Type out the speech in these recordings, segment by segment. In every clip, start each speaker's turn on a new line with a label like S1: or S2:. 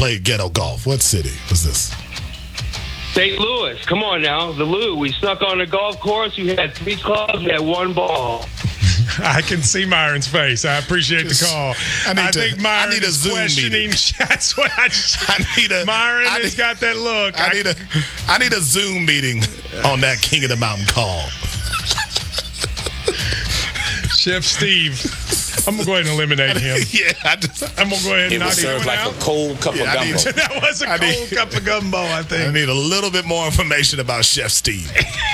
S1: played ghetto golf? What city was this?
S2: St. Louis. Come on now. The Lou. We snuck on the golf course. You had 3 clubs. You had 1 ball.
S3: I can see Myron's face. I appreciate the call. I think Myron is questioning. That's what Myron has got that look.
S1: I need a Zoom meeting on that King of the Mountain call.
S3: Chef Steve, I'm going to go ahead and eliminate him. I'm going to go ahead and not
S4: serve like a cold cup of gumbo.
S3: That was a cold cup of gumbo, I think.
S1: I need a little bit more information about Chef Steve.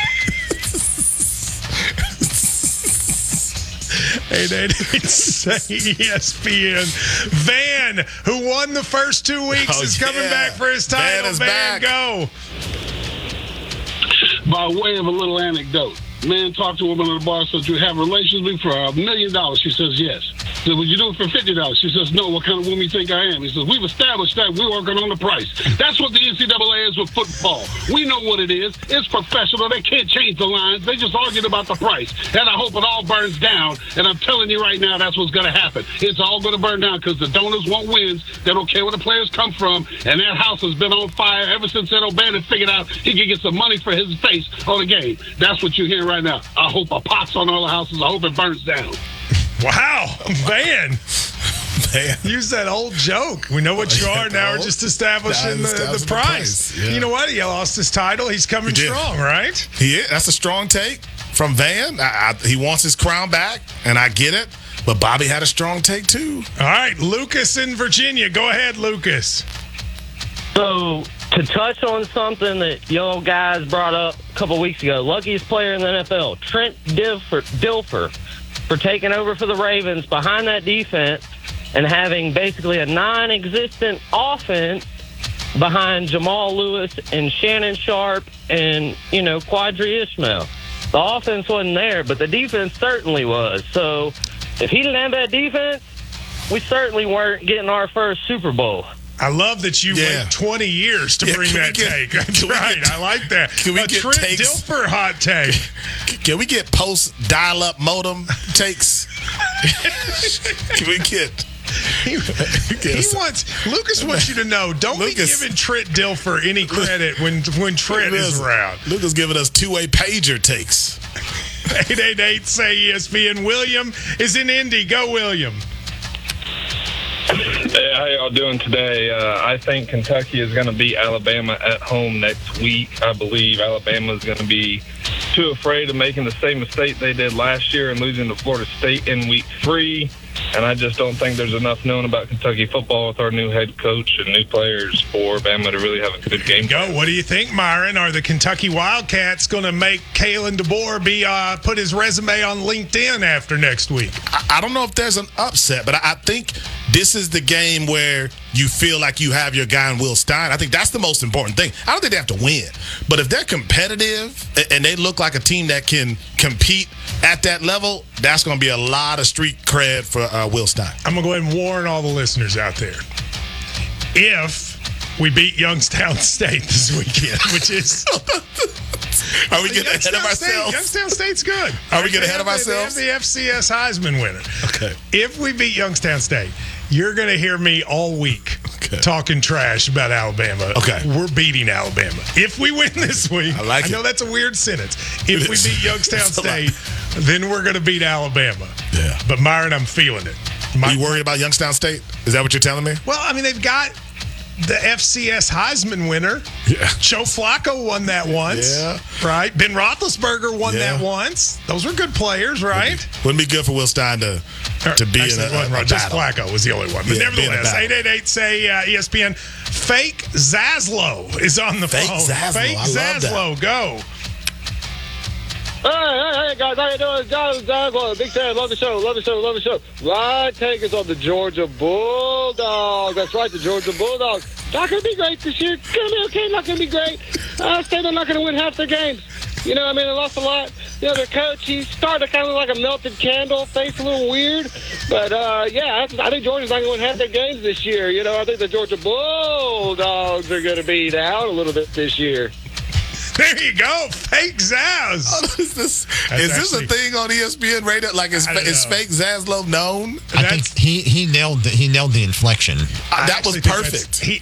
S3: 888-ESPN. Van, who won the first 2 weeks, is coming back for his title.
S1: Van is back.
S3: Go.
S5: By way of a little anecdote, man talked to a woman at the bar, said, "Do you have relations with me for $1 million?" She says, "Yes." He said, "Would you do it for $50?" She says, "No. What kind of woman you think I am?" He says, "We've established that. We're working on the price." That's what the NCAA is with football. We know what it is. It's professional. They can't change the lines. They just argued about the price. And I hope it all burns down. And I'm telling you right now, that's what's going to happen. It's all going to burn down because the donors want wins. They don't care where the players come from. And that house has been on fire ever since Ed O'Bannon figured out he could get some money for his face on the game. That's what you're hearing right now. I hope a pox on all the houses. I hope it burns down.
S3: Wow, Van. Use that old joke. We know what you are. Now we're just establishing the price. Yeah. You know what? He lost his title. He's coming strong, right?
S1: He is. That's a strong take from Van. He wants his crown back, and I get it. But Bobby had a strong take, too.
S3: All right, Lucas in Virginia. Go ahead, Lucas.
S6: So, to touch on something that young guys brought up a couple weeks ago, luckiest player in the NFL, Trent Dilfer, for taking over for the Ravens behind that defense and having basically a non-existent offense behind Jamal Lewis and Shannon Sharp and, Quadri Ishmael. The offense wasn't there, but the defense certainly was. So if he didn't have that defense, we certainly weren't getting our first Super Bowl.
S3: I love that you wait 20 years to bring that take. That's right. I like that.
S1: Can we get
S3: Trent
S1: takes?
S3: Dilfer hot take.
S1: Can we get post dial-up modem takes? Can we get?
S3: Lucas wants you to know. Don't be giving Trent Dilfer any credit when Trent is around.
S1: Lucas giving us two-way pager takes.
S3: 888-SAY-ESPN. William is in Indy. Go, William.
S7: Hey, how y'all doing today? I think Kentucky is going to beat Alabama at home next week. I believe Alabama is going to be too afraid of making the same mistake they did last year and losing to Florida State in week 3. And I just don't think there's enough known about Kentucky football with our new head coach and new players for Bama to really have a good game.
S3: Go. What do you think, Myron? Are the Kentucky Wildcats going to make Kalen DeBoer put his resume on LinkedIn after next week?
S1: I don't know if there's an upset, but I think this is the game where you feel like you have your guy in Will Stein. I think that's the most important thing. I don't think they have to win, but if they're competitive and they look like a team that can compete at that level, that's going to be a lot of street cred for Will Stein.
S3: I'm going to go ahead and warn all the listeners out there. If we beat Youngstown State this weekend, which is...
S1: Are we getting ahead of ourselves?
S3: Youngstown State's good.
S1: Are we getting ahead of ourselves?
S3: They have the FCS Heisman winner.
S1: Okay.
S3: If we beat Youngstown State, you're going to hear me all week talking trash about Alabama.
S1: Okay.
S3: We're beating Alabama. If we win this week, I know that's a weird sentence. If we beat Youngstown State, then we're going to beat Alabama.
S1: Yeah.
S3: But, Myron, I'm feeling it.
S1: Are you worried about Youngstown State? Is that what you're telling me?
S3: Well, I mean, they've got the FCS Heisman winner.
S1: Yeah.
S3: Joe Flacco won that once.
S1: Yeah.
S3: Right? Ben Roethlisberger won that once. Those were good players, right?
S1: Wouldn't be good for Will Stein to be in a
S3: just
S1: battle.
S3: Flacco was the only one. But nevertheless, 888-SAY-ESPN. Fake Zaslow is on the phone. Fake Zaslow, go.
S8: Hey, guys, how you doing? John Zaslow, big fan, love the show. My take is on the Georgia Bulldogs. That's right, the Georgia Bulldogs. Not going to be great this year. Going to be okay, not going to be great. State they're not going to win half their games. They lost a lot. Their coach, he started kind of like a melted candle. Face a little weird. But, I think Georgia's not going to win half their games this year. I think the Georgia Bulldogs are going to be down a little bit this year.
S3: There you go, fake Zaz.
S1: Is this a thing on ESPN radio? Like, is fake Zaslow known?
S9: I think he nailed the inflection.
S1: That was perfect.